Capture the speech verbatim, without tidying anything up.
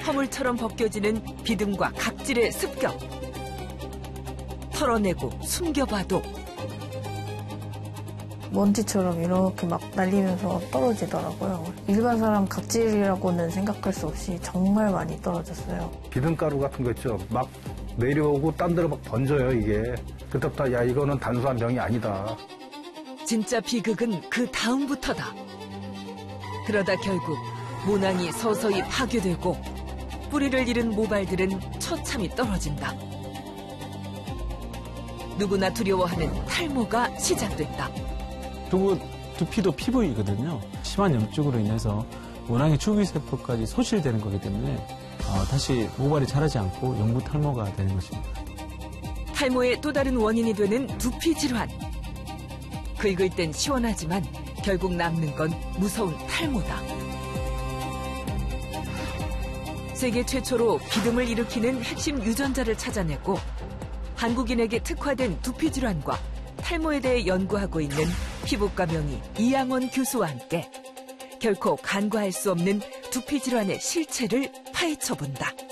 허물처럼 벗겨지는 비듬과 각질의 습격. 털어내고 숨겨봐도 먼지처럼 이렇게 막 날리면서 떨어지더라고요. 일반 사람 각질이라고는 생각할 수 없이 정말 많이 떨어졌어요. 비듬가루 같은 거 있죠. 막 내려오고 딴 데로 막 번져요, 이게. 그때부터 야, 이거는 단순한 병이 아니다. 진짜 비극은 그 다음부터다. 그러다 결국 모낭이 서서히 파괴되고 뿌리를 잃은 모발들은 처참히 떨어진다. 누구나 두려워하는 탈모가 시작됐다. 그리고 두피도 피부이거든요. 심한 염증으로 인해서 모낭의 주기세포까지 소실되는 거기 때문에 어, 다시 모발이 자라지 않고 영구 탈모가 되는 것입니다. 탈모의 또 다른 원인이 되는 두피 질환. 긁을 땐 시원하지만 결국 남는 건 무서운 탈모다. 세계 최초로 비듬을 일으키는 핵심 유전자를 찾아냈고 한국인에게 특화된 두피 질환과 탈모에 대해 연구하고 있는 피부과 명의 이양원 교수와 함께 결코 간과할 수 없는 두피 질환의 실체를 파헤쳐본다.